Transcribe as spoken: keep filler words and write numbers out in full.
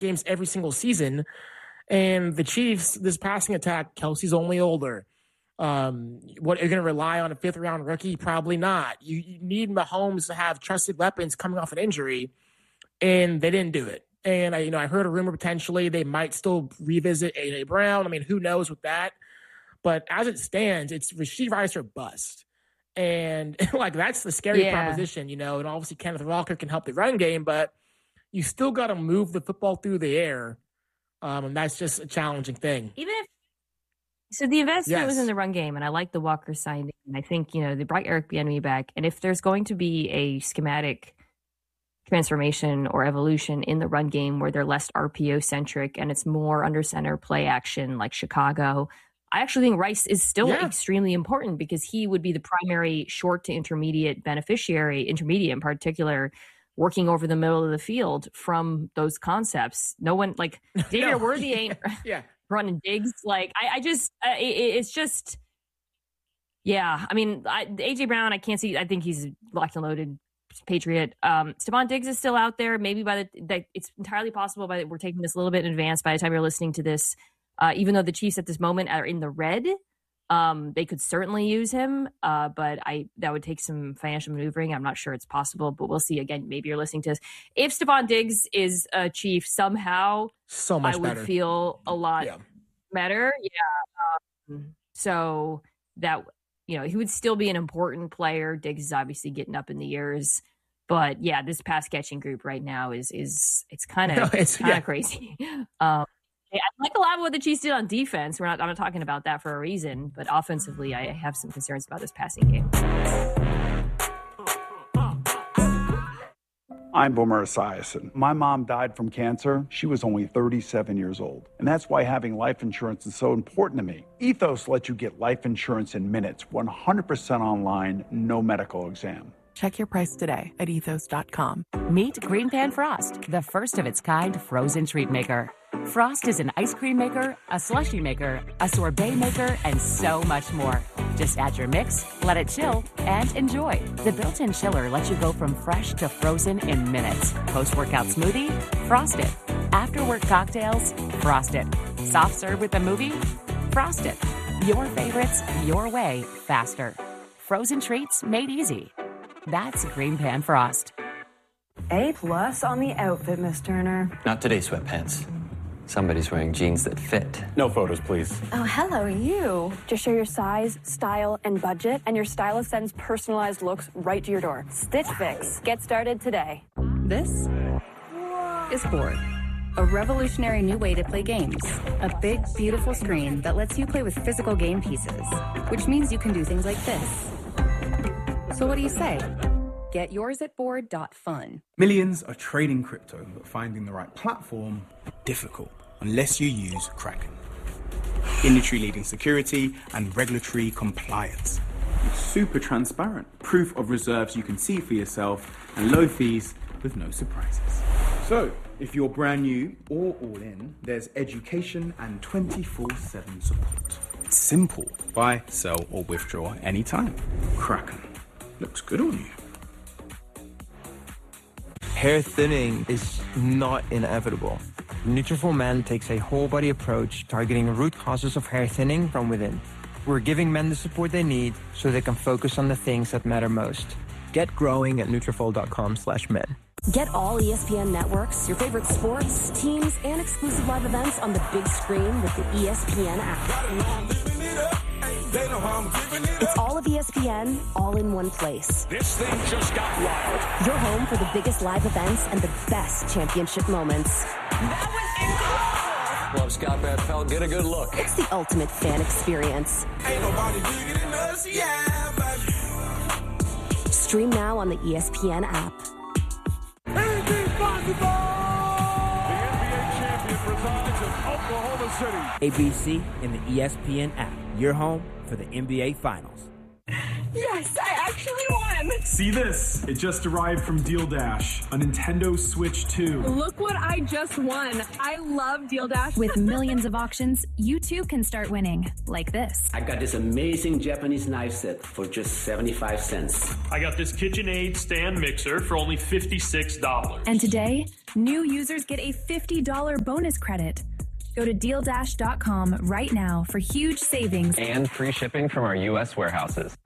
games every single season. And the Chiefs, this passing attack, Kelsey's only older. Um, what are you going to rely on a fifth round rookie? Probably not. You, you need Mahomes to have trusted weapons coming off an injury, and they didn't do it. And I, you know, I heard a rumor potentially they might still revisit A J Brown. I mean, who knows with that? But as it stands, it's Rashee Rice or bust. And like that's the scary yeah. proposition, you know. And obviously Kenneth Walker can help the run game, but you still got to move the football through the air. Um, and that's just a challenging thing. Even if so, the investment yes. was in the run game, and I like the Walker signing. And I think you know they brought Eric Bieniemy back, and if there's going to be a schematic transformation or evolution in the run game where they're less R P O centric and it's more under center play action like Chicago, I actually think Rice is still yeah. extremely important because he would be the primary short to intermediate beneficiary, intermediate in particular, working over the middle of the field from those concepts. No one like Xavier no. Worthy ain't yeah. running digs. Like I, I just, uh, it, it's just, yeah. I mean, I, A J Brown, I can't see. I think he's locked and loaded Patriot. Um, Stephon Diggs is still out there. Maybe by the, that it's entirely possible by the, we're taking this a little bit in advance by the time you're listening to this. Uh, even though the Chiefs at this moment are in the red, um, they could certainly use him. Uh, but I that would take some financial maneuvering. I'm not sure it's possible, but we'll see. Again, maybe you're listening to this. If Stephon Diggs is a Chief somehow, so much I better. would feel a lot yeah. better. Yeah. Um, so that, you know, he would still be an important player. Diggs is obviously getting up in the years. But yeah, this pass catching group right now is is it's kind of no, it's kind of yeah. crazy. Um, I like a lot of what the Chiefs did on defense. We're not. I'm not talking about that for a reason, but offensively, I have some concerns about this passing game. I'm Boomer Esiason. My mom died from cancer. She was only thirty-seven years old. And that's why having life insurance is so important to me. Ethos lets you get life insurance in minutes, one hundred percent online, no medical exam. Check your price today at ethos dot com. Meet Green Pan Frost, the first of its kind frozen treat maker. Frost is an ice cream maker, a slushie maker, a sorbet maker, and so much more. Just add your mix, let it chill, and enjoy. The built-in chiller lets you go from fresh to frozen in minutes. Post-workout smoothie? Frosted. After-work cocktails? Frosted. Soft serve with a movie? Frosted. Your favorites, your way, faster. Frozen treats made easy. That's Green Pan Frost. A plus on the outfit, Miss Turner. Not today, sweatpants. Somebody's wearing jeans that fit. No photos, please. Oh, hello, you. Just share your size, style, and budget, and your stylist sends personalized looks right to your door. Stitch Fix. Get started today. This is Board, a revolutionary new way to play games. A big, beautiful screen that lets you play with physical game pieces, which means you can do things like this. So what do you say? Get yours at board dot fun. Millions are trading crypto, but finding the right platform difficult unless you use Kraken. Industry-leading security and regulatory compliance. It's super transparent. Proof of reserves you can see for yourself and low fees with no surprises. So, if you're brand new or all in, there's education and twenty-four seven support. It's simple. Buy, sell, or withdraw anytime. Kraken. Looks good on you. Hair thinning is not inevitable. Nutrafol Men takes a whole-body approach targeting root causes of hair thinning from within. We're giving men the support they need so they can focus on the things that matter most. Get growing at Nutrafol dot com slash men. Get all E S P N networks, your favorite sports, teams, and exclusive live events on the big screen with the E S P N app. It's all of E S P N, all in one place. This thing just got wild. Your home for the biggest live events and the best championship moments. Well, Scott Van Pelt, get a good look. It's the ultimate fan experience. Ain't nobody bigger than us, yeah, baby. Stream now on the E S P N app. Anything possible! The N B A champion resides in Oklahoma City. A B C and the E S P N app. Your home for the N B A Finals. Yes, I actually won. See this? It just arrived from Deal Dash, a Nintendo Switch two. Look what I just won. I love Deal Dash. With millions of auctions, you too can start winning, like this. I got this amazing Japanese knife set for just seventy-five cents. I got this KitchenAid stand mixer for only fifty-six dollars. And today, new users get a fifty dollars bonus credit. Go to deal dash dot com right now for huge savings and free shipping from our U S warehouses.